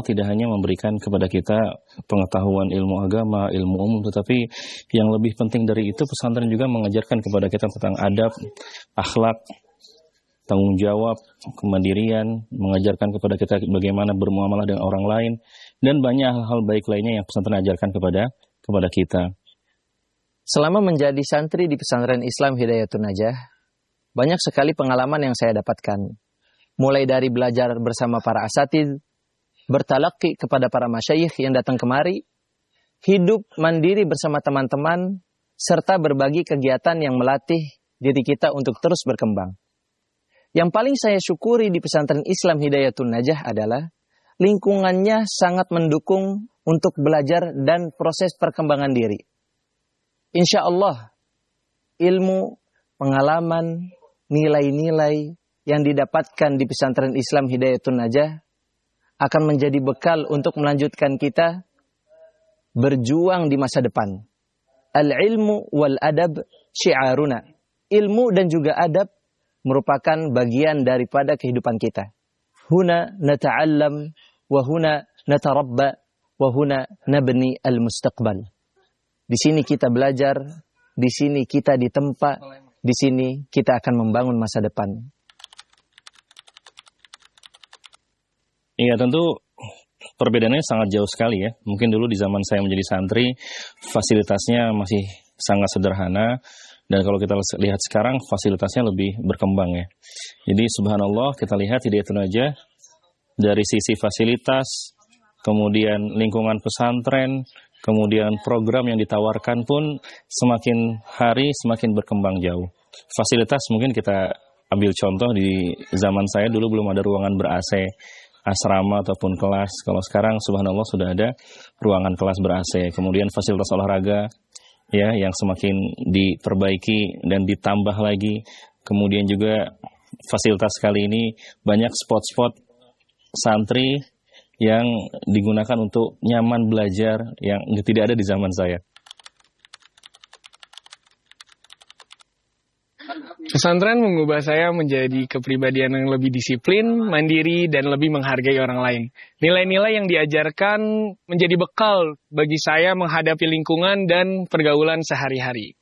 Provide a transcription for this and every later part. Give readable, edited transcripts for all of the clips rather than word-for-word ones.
tidak hanya memberikan kepada kita pengetahuan ilmu agama, ilmu umum, tetapi yang lebih penting dari itu pesantren juga mengajarkan kepada kita tentang adab, akhlak, tanggung jawab, kemandirian, mengajarkan kepada kita bagaimana bermuamalah dengan orang lain, dan banyak hal-hal baik lainnya yang pesantren ajarkan kepada kita. Selama menjadi santri di pesantren Islam Hidayatun Najah, banyak sekali pengalaman yang saya dapatkan. Mulai dari belajar bersama para asatidz, bertalaqi kepada para masyayikh yang datang kemari, hidup mandiri bersama teman-teman, serta berbagi kegiatan yang melatih diri kita untuk terus berkembang. Yang paling saya syukuri di pesantren Islam Hidayatun Najah adalah lingkungannya sangat mendukung untuk belajar dan proses perkembangan diri. Insya Allah, ilmu, pengalaman, nilai-nilai yang didapatkan di pesantren Islam Hidayatun Najah akan menjadi bekal untuk melanjutkan kita berjuang di masa depan. Al-ilmu wal adab syiaruna. Ilmu dan juga adab merupakan bagian daripada kehidupan kita. Huna nata'allam wa huna natarabba wa huna nabni al-mustaqbal. Di sini kita belajar, di sini kita ditempa, di sini kita akan membangun masa depan. Iya, tentu perbedaannya sangat jauh sekali ya. Mungkin dulu di zaman saya menjadi santri, fasilitasnya masih sangat sederhana. Dan kalau kita lihat sekarang, fasilitasnya lebih berkembang ya. Jadi subhanallah, kita lihat Hidayatun Najah dari sisi fasilitas, kemudian lingkungan pesantren, kemudian program yang ditawarkan pun semakin hari semakin berkembang jauh. Fasilitas mungkin kita ambil contoh di zaman saya dulu belum ada ruangan ber-AC, asrama ataupun kelas. Kalau sekarang subhanallah sudah ada ruangan kelas ber-AC. Kemudian fasilitas olahraga ya yang semakin diperbaiki dan ditambah lagi. Kemudian juga fasilitas kali ini banyak spot-spot santri yang digunakan untuk nyaman belajar yang tidak ada di zaman saya. Pesantren mengubah saya menjadi kepribadian yang lebih disiplin, mandiri, dan lebih menghargai orang lain. Nilai-nilai yang diajarkan menjadi bekal bagi saya menghadapi lingkungan dan pergaulan sehari-hari.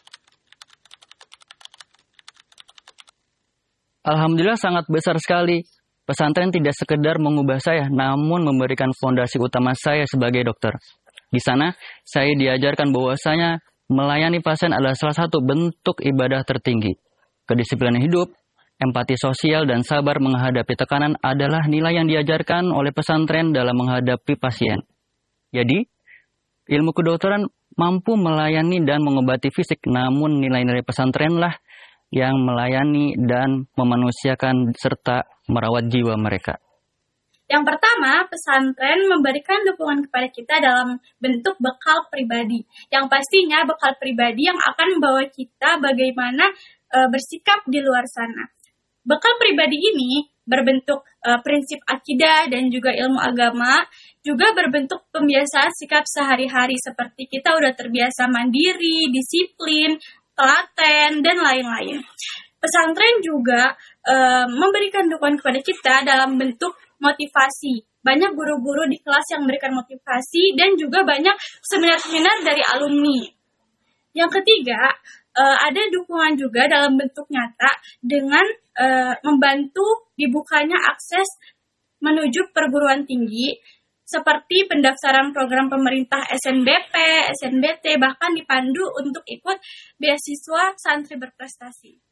Alhamdulillah sangat besar sekali. Pesantren tidak sekedar mengubah saya, namun memberikan fondasi utama saya sebagai dokter. Di sana, saya diajarkan bahwasanya melayani pasien adalah salah satu bentuk ibadah tertinggi. Kedisiplinan hidup, empati sosial, dan sabar menghadapi tekanan adalah nilai yang diajarkan oleh pesantren dalam menghadapi pasien. Jadi, ilmu kedokteran mampu melayani dan mengobati fisik, namun nilai-nilai pesantrenlah yang melayani dan memanusiakan serta merawat jiwa mereka. Yang pertama, pesantren memberikan dukungan kepada kita dalam bentuk bekal pribadi. Yang pastinya bekal pribadi yang akan membawa kita bagaimana bersikap di luar sana. Bekal pribadi ini berbentuk prinsip akidah dan juga ilmu agama, juga berbentuk pembiasaan sikap sehari-hari seperti kita udah terbiasa mandiri, disiplin, telaten, dan lain-lain. Pesantren juga memberikan dukungan kepada kita dalam bentuk motivasi. Banyak guru-guru di kelas yang memberikan motivasi dan juga banyak seminar-seminar dari alumni. Yang ketiga, ada dukungan juga dalam bentuk nyata dengan membantu dibukanya akses menuju perguruan tinggi seperti pendaftaran program pemerintah SNBP, SNBT, bahkan dipandu untuk ikut beasiswa santri berprestasi.